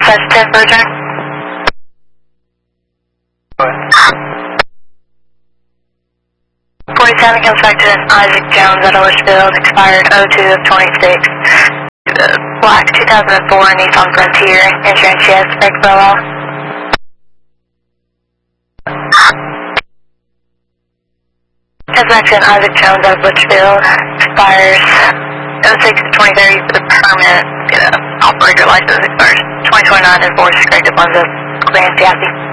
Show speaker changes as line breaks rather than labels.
10 for return. 47 comes back to Isaac Jones at Ellisfield, expired 02 of 26. Black 2004 Nissan Frontier, insurance yes, spec below. Comes back to Isaac Jones at Litchfield, expires 06 of 2030 for the permanent operator license, expires 2029 and 4 corrected ones of clearance, happy.